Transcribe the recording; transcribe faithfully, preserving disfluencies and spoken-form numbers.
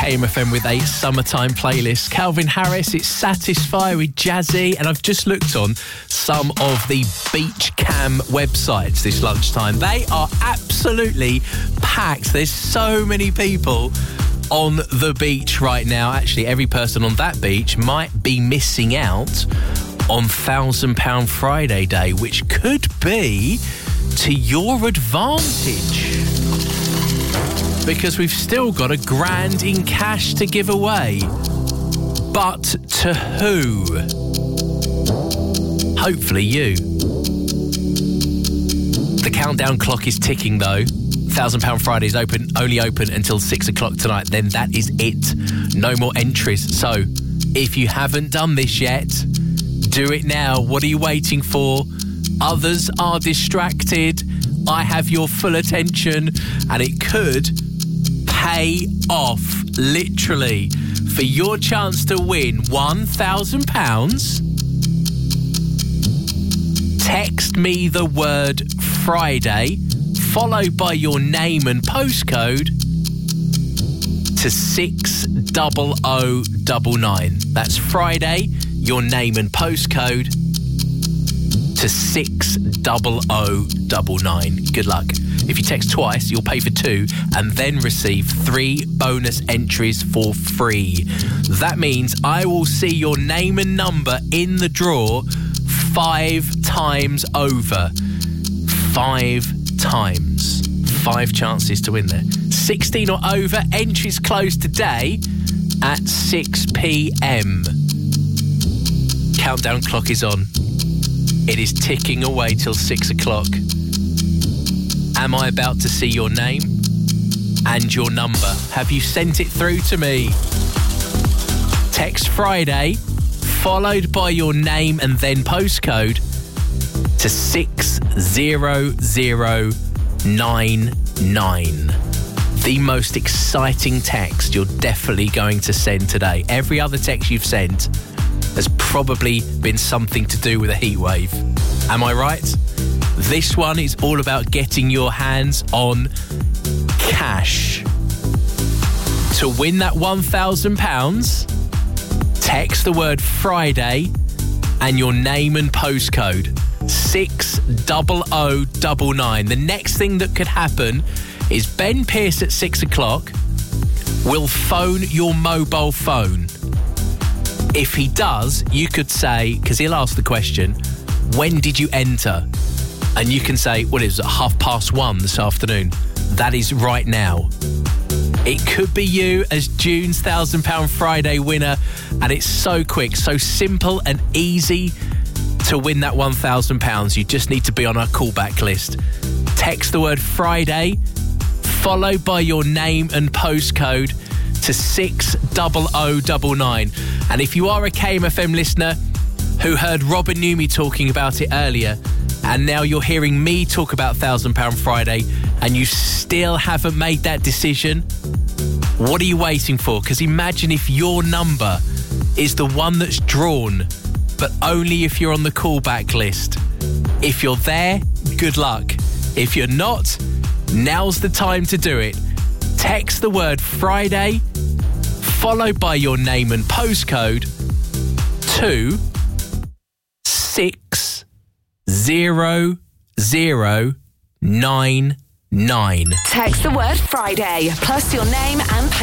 K M F M with a summertime playlist. Calvin Harris, it's Satisfy with Jazzy, and I've just looked on some of the beach cam websites this lunchtime. They are absolutely packed. There's so many people on the beach right now. Actually, every person on that beach might be missing out on Thousand Pound Friday Day, which could be to your advantage, because we've still got a grand in cash to give away. But to who? Hopefully you. The countdown clock is ticking though. Thousand Pound Friday is open, only open until six o'clock tonight. Then that is it. No more entries. So if you haven't done this yet, do it now. What are you waiting for? Others are distracted. I have your full attention, and it could pay off, literally, for your chance to win one thousand pounds. Text me the word Friday, followed by your name and postcode, to six oh oh nine nine. That's Friday, your name and postcode, to six oh oh nine nine. Good luck. If you text twice, you'll pay for two and then receive three bonus entries for free. That means I will see your name and number in the draw five times over. Five times. Five chances to win there. sixteen or over. Entries close today at six p.m. Countdown clock is on. It is ticking away till six o'clock. Am I about to see your name and your number? Have you sent it through to me? Text Friday, followed by your name and then postcode, to six zero zero nine nine. The most exciting text you're definitely going to send today. Every other text you've sent has probably been something to do with a heat wave. Am I right? This one is all about getting your hands on cash. To win that one thousand pounds, text the word Friday and your name and postcode, six oh oh nine nine. The next thing that could happen is Ben Pearce at six o'clock will phone your mobile phone. If he does, you could say, because he'll ask the question, when did you enter? And you can say, well, it was at half past one this afternoon. That is right now. It could be you as June's Thousand Pound Friday winner, and it's so quick, so simple and easy to win that one thousand pounds. You just need to be on our callback list. Text the word Friday, followed by your name and postcode, to six oh oh nine nine. And if you are a K M F M listener who heard Robin Newmy talking about it earlier, and now you're hearing me talk about Thousand Pound Friday, and you still haven't made that decision, what are you waiting for? Because imagine if your number is the one that's drawn, but only if you're on the callback list. If you're there, good luck. If you're not, now's the time to do it. Text the word Friday, followed by your name and postcode, to six zero zero nine nine. Text the word Friday plus your name and